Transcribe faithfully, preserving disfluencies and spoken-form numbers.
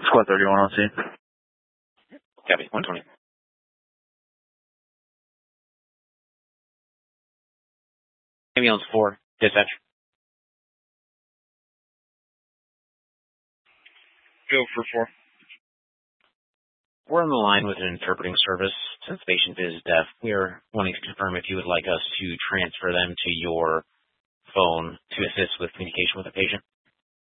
Squad thirty-one on scene. Copy, one twenty. Ambulance four, dispatch. Go for four. We're on the line with an interpreting service. Since the patient is deaf, we are wanting to confirm if you would like us to transfer them to your phone to assist with communication with the patient.